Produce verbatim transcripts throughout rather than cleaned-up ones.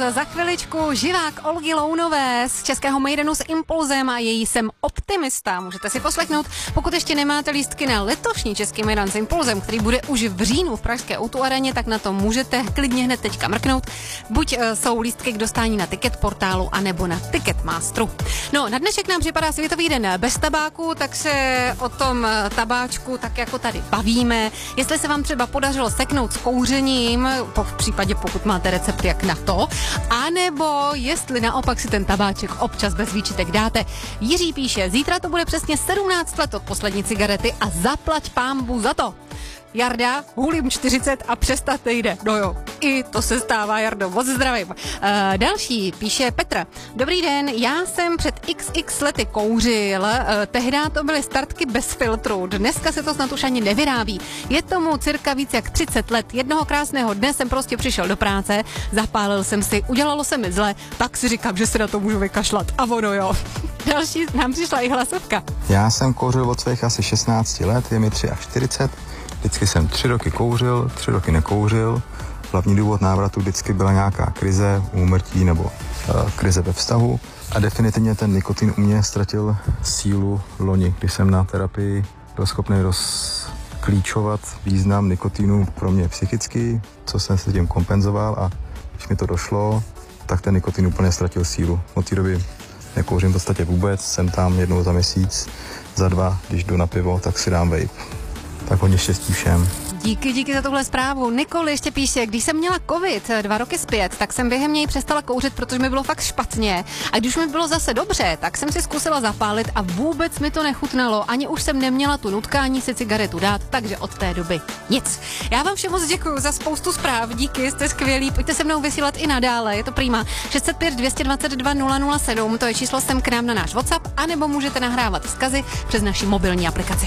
za chviličku živák Olgy Lounové z českého Maidenu s Impulzem a její Jsem optimista. Můžete si poslechnout, pokud ještě nemáte lístky na letošní český Maidan s Impulzem, který bude už v říjnu v pražské ó dvě aréně, tak na to můžete klidně hned teďka mrknout. Buď uh, jsou lístky k dostání na Ticket portálu, anebo na Ticketmasteru. No, na dnešek nám připadá Světový den bez tabáku, tak se o tom tabáčku tak jako tady bavíme. Jestli se vám třeba podařilo seknout s kouřením, v případě pokud máte recept jak na to, anebo jestli naopak si ten tabáček občas bez výčitek dáte. Jiří píše, zítra to bude přesně sedmnáct let od poslední cigarety a zaplať pánbu za to. Jarda, hulím čtyřicet a přestat nejde. No jo, i to se stává, Jardo, moc zdravím. Uh, další, píše Petra. Dobrý den, já jsem před iks iks lety kouřil, uh, tehdy to byly startky bez filtru, dneska se to snad už ani nevyrábí. Je tomu cirka víc jak třicet let. Jednoho krásného dne jsem prostě přišel do práce, zapálil jsem si, udělalo se mi zle, tak si říkám, že se na to můžu vykašlat. A ono jo. Další, nám přišla i hlasovka. Já jsem kouřil od svých asi šestnácti let, je mi čtyřicet tři. Vždycky jsem tři roky kouřil, tři roky nekouřil. Hlavní důvod návratu vždycky byla nějaká krize, úmrtí nebo uh, krize ve vztahu. A definitivně ten nikotin u mě ztratil sílu loni, když jsem na terapii byl schopný rozklíčovat význam nikotinu pro mě psychicky, co jsem se tím kompenzoval a když mi to došlo, tak ten nikotin úplně ztratil sílu. Od té doby nekouřím v podstatě vůbec, jsem tam jednou za měsíc, za dva, když jdu na pivo, tak si dám vape. Tak hodně štěstí všem. Díky, díky za tuhle zprávu. Nikol ještě píše, když jsem měla covid dva roky zpět, tak jsem během něj přestala kouřit, protože mi bylo fakt špatně. A když mi bylo zase dobře, tak jsem si zkusila zapálit a vůbec mi to nechutnalo. Ani už jsem neměla tu nutkání si cigaretu dát, takže od té doby nic. Já vám všem moc děkuji za spoustu zpráv, díky, jste skvělí. Pojďte se mnou vysílat i nadále, je to prima. šest set pět dvě dva dva nula nula sedm, to je číslo sem k nám na náš WhatsApp, anebo můžete nahrávat vzkazy přes naši mobilní aplikaci.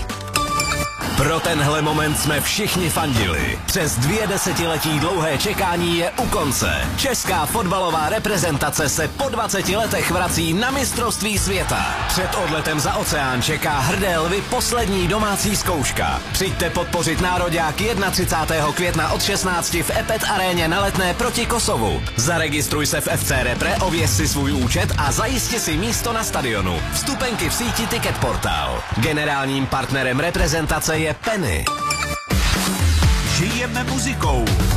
Pro tenhle moment jsme všichni fandili. Přes dvě desetiletí dlouhé čekání je u konce. Česká fotbalová reprezentace se po dvaceti letech vrací na mistrovství světa. Před odletem za oceán čeká hrdé lvy poslední domácí zkouška. Přijďte podpořit nároďák třicátého prvního května od šestnácti v Epet aréně na Letné proti Kosovu. Zaregistruj se v F C Repre, ověř si svůj účet a zajisti si místo na stadionu. Vstupenky v síti Ticket portál. Generálním partnerem reprezentace je Penny. Žijeme muzikou.